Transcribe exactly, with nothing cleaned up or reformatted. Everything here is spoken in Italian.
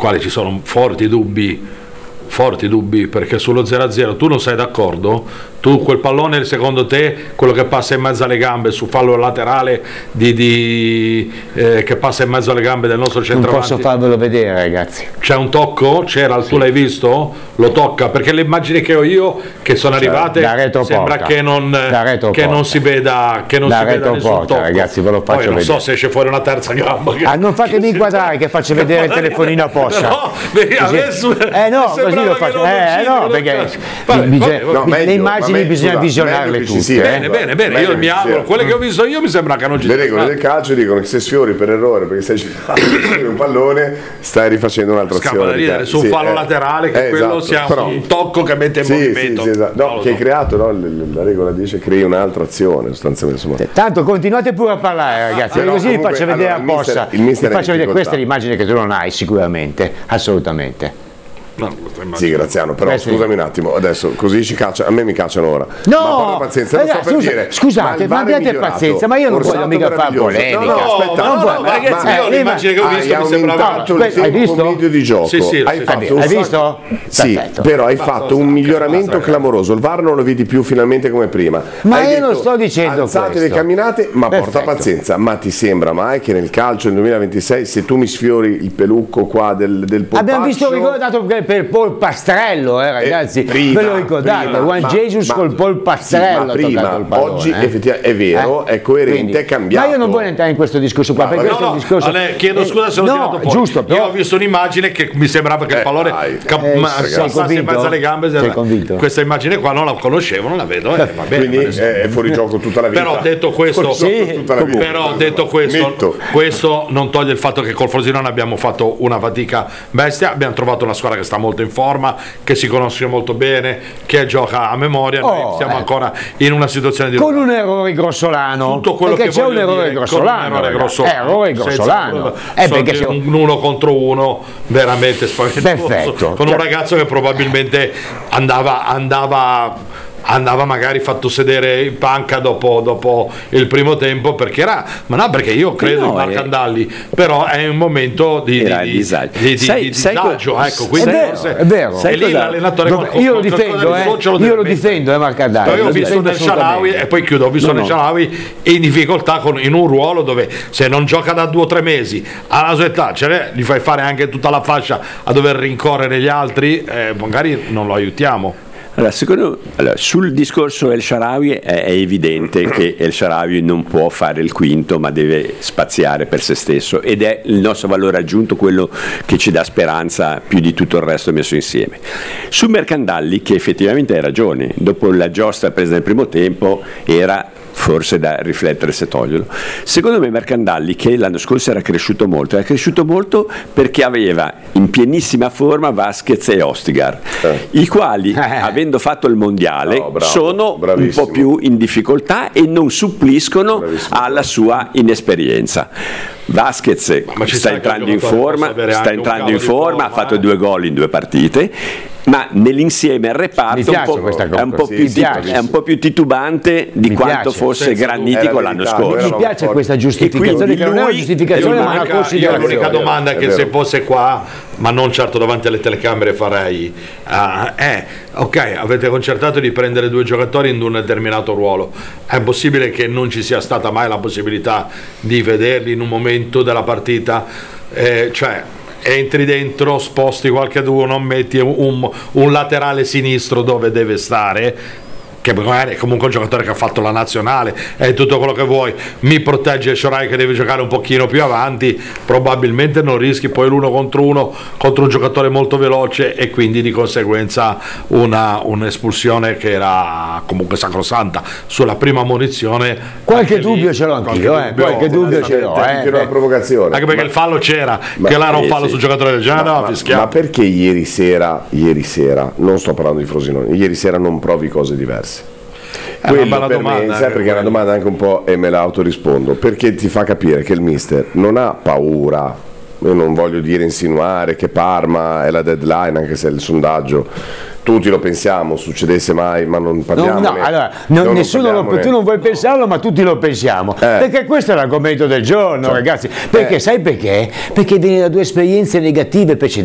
quali ci sono forti dubbi, forti dubbi, perché sullo zero a zero tu non sei d'accordo? Tu quel pallone, secondo te, quello che passa in mezzo alle gambe su fallo laterale di, di, eh, che passa in mezzo alle gambe del nostro centravanti? Non posso farvelo vedere, ragazzi. C'è un tocco? C'era, sì. Tu l'hai visto? Lo tocca, perché le immagini che ho io che sono cioè, arrivate sembra che non, che non si veda che non da si veda nessun porta, tocco. Ragazzi, ve lo faccio Poi non vedere. so se esce fuori una terza gamba che... Ah, non fatemi inquadrare che faccio vedere il telefonino a posta. No, vedi, adesso eh no, così lo faccio. Eh no, perché vabbè, bisogna, vabbè, no, meglio, le immagini me, bisogna scusa, visionarle tutte. Sia, bene, eh? bene, bene, io mi auguro, quelle che ho visto io mi sembra che non ci le regole del calcio dicono che se sfiori per errore perché stai girando un pallone stai rifacendo un'altra azione. Scappa da ridere su un sì, fallo eh, laterale che eh, quello esatto, sia però, un tocco che mette in sì, movimento. sì, sì, esatto. No, no, che hai so. creato, no? La regola dice crei un'altra azione sostanzialmente. Insomma. Tanto continuate pure a parlare, ragazzi, Ah, no, così vi comunque, faccio vedere allora, apposta. Il mister, Vi faccio vedere, difficoltà. questa è l'immagine che tu non hai sicuramente, assolutamente. No, sì, Graziano, però eh, sì. scusami un attimo, adesso così ci caccia, a me mi cacciano ora. No, ma porta pazienza, non ragazzi, sto per scusa, dire. scusate, ma abbiate pazienza, ma io non voglio mica fare polemica. No, no, aspetta, no, no, ma, no, ragazzi, ma, io l'immagine che ho visto mi sembrava hai visto un video di gioco, sì, sì, hai sì, fatto sì. un Hai sacco- visto? Sì, Perfetto. però hai Basta, fatto un basta, miglioramento basta, clamoroso. Il V A R non lo vedi più finalmente come prima. Ma Hai io detto, non sto dicendo alzate questo. le camminate, ma porta Perfetto. pazienza. Ma ti sembra mai che nel calcio nel duemilaventisei, se tu mi sfiori il pelucco qua del, del polpaccio, Abbiamo visto il rigore dato per, per polpastrello, eh, ragazzi, Eh, prima, ve lo ricordate? prima, Juan ma- Jesus ma- col polpastrello sì, ma ha toccato prima, il pallone, oggi eh. effettivamente è vero, Eh? è coerente, Quindi, è cambiato. ma io non voglio entrare in questo discorso qua, No, perché no, questo no, discorso Ale, chiedo scusa se l'ho no, tirato fuori. giusto, però... Io ho visto un'immagine che mi sembrava che il Eh, pallone dai. cap- Eh, ma- sei passasse in convinto? mezzo alle gambe. Sei convinto? Questa immagine qua non la conoscevo, non la vedo, eh, va bene, Quindi ma adesso- è fuori gioco tutta la vita. Però detto questo, Fuori gioco tutta la vita. però detto questo, Metto. questo non toglie il fatto che col Frosinone abbiamo fatto una fatica bestia, abbiamo trovato una squadra che sta molto in forma, che si conosce molto bene, che gioca a memoria, noi Oh, siamo eh. ancora in una situazione di con un errore grossolano, tutto quello perché che c'è un voglio errore dire, grossolano, con un errore ragazzi. grossolano, Eh, errore senza grossolano, problema. eh, So perché che se- un uno contro uno veramente spaventoso, Perfetto. con un ragazzo che probabilmente andava andava andava magari fatto sedere in panca dopo, dopo il primo tempo, perché era, ma no, perché io credo no, in Marcandalli, però è un momento di, Era di, disagio. di, di, Sai- di sai disagio, co- ecco, quindi è vero, forse è vero. e Sai lì cosa- l'allenatore Dove- qual- io lo qualcosa difendo, del eh, suo ce lo io deve lo mettere. difendo, eh, Marcandali. Poi ho lo visto difendo nel Sharawi, assolutamente. e poi chiudo, ho visto No, nel no. Sharawi in difficoltà con, in un ruolo dove se non gioca da due o tre mesi alla sua età ce l'è, gli fai fare anche tutta la fascia a dover rincorrere gli altri, eh, magari non lo aiutiamo. Allora, secondo, allora, sul discorso El Shaarawy è, è evidente che El Shaarawy non può fare il quinto, ma deve spaziare per se stesso, ed è il nostro valore aggiunto quello che ci dà speranza più di tutto il resto messo insieme. Su Mercandalli, che effettivamente hai ragione, dopo la giostra presa nel primo tempo era forse da riflettere se toglierlo. Secondo me Mercandalli, che l'anno scorso era cresciuto molto, era cresciuto molto perché aveva in pienissima forma Vasquez e Ostigar, eh. i quali, avendo fatto il mondiale, no, bravo, sono bravissimo. un po' più in difficoltà e non suppliscono Bravissimo. alla sua inesperienza. Vasquez Ma ci sta sta entrando che in il giocatore forma, possa avere sta anche un entrando calo in di forma, ha forma, fatto eh. due gol in due partite, ma nell'insieme il reparto Mi un piace po', questa è, un po cosa, più, sì, piace. è un po' più titubante di Mi quanto piace, fosse senza granitico dubbio. l'anno Era scorso. verità, Mi Noi piace eravamo questa forti. giustificazione, E che non è una quindi giustificazione Io ma una l'unica, io considerazione. l'unica domanda È che vero. se fosse qua, ma non certo davanti alle telecamere, farei uh, è ok, avete concertato di prendere due giocatori in un determinato ruolo, è possibile che non ci sia stata mai la possibilità di vederli in un momento della partita, eh, cioè entri dentro, sposti qualcheduno, metti un, un, un laterale sinistro dove deve stare, che magari è comunque un giocatore che ha fatto la nazionale, è tutto quello che vuoi, mi protegge Shorai che deve giocare un pochino più avanti, probabilmente non rischi poi l'uno contro uno contro un giocatore molto veloce e quindi di conseguenza una, un'espulsione che era comunque sacrosanta. Sulla prima munizione Qualche anche lì, dubbio ce l'ho anch'io, eh, qualche dubbio ce l'ho, Anche eh. una provocazione. anche perché Ma- il fallo c'era, ma- che là era un eh, fallo sì. sul giocatore del genere, ma, no, ma- fischiato. ma perché ieri sera, ieri sera, non sto parlando di Frosinone, ieri sera non provi cose diverse? È una Quello bella per domanda, me, sai anche perché è una quello. domanda anche un po' e me la autorispondo, perché ti fa capire che il mister non ha paura. Io non voglio dire insinuare che Parma è la deadline, anche se è il sondaggio tutti lo pensiamo, succedesse mai, ma non No, parliamo. no, allora, non- nessuno lo, tu non vuoi pensarlo, ma tutti lo pensiamo. Eh. Perché questo è l'argomento del giorno, Cioè, ragazzi. Perché eh. sai perché? Perché viene da due esperienze negative precedenti.